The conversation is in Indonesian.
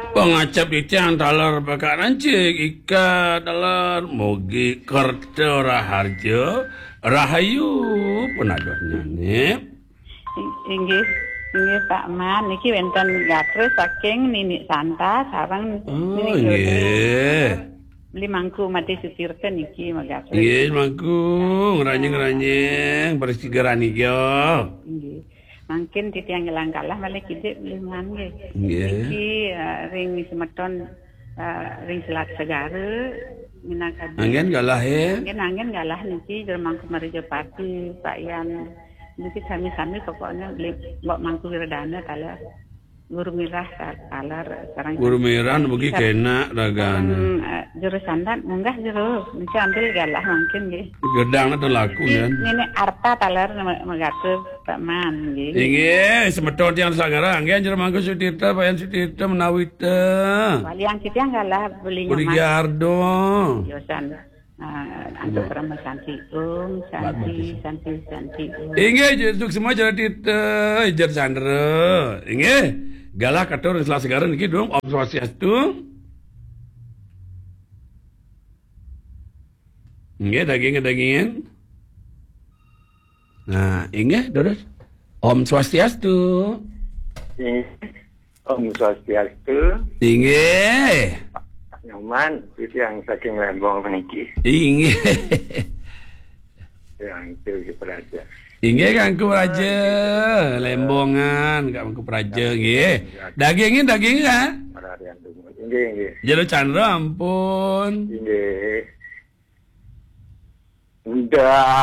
Pengacap itiang talar bakaran cik ika talar mogi kerta raharjo rahayu penadohnya nih. Inggih, inggih Pak Man, niki wonten gatre saking Nini Santa sareng Oh Nini Jodi. nggih. Beli mangku mati sutirte niki magatre. Nggih mangkung ranjing-ranjing bersigarani yo. Inggih. Mungkin titiang ngelang kalah balik ide beli man nggih. Nggih. Niki ring semeton ring selat segara minangka. Angin galah ya. Angin galah niki jeung mangku Marijo Pati Pak Yan. Niki sami-sami pokoknya beli mbok mangku wiradana kala guru mirah talar sareng Guru merah bagi kena ragana. juru sandan munggah juru niki ambil galah mungkin nggih. Gedang ada laku kan. Ini arta talar magatur Pak Man nggih. Inggih semeton tiang sagara angin jeung mangku Sutirta Payan Sutirta menawita. Waliang kita galah beli Budi Giardo. Yosan untuk Rama Santi Santi Inggih untuk semua jadi tita ijar Sandra. Inggih galah katur selah segara niki dong Om Swastiastu. Inggih dagingin. Nah, inggih terus Om Swastiastu. Om Swastiastu. Inggih. Nyoman itu yang saking Lembong meniki. Inggih. Yang itu Praja. Inggih Kangku Praja, Lembongan, Kangku Praja nggih. Dagingin ha? Mararian tunggu. Inggih. Jero Chandra ampun. Inggih. Udah.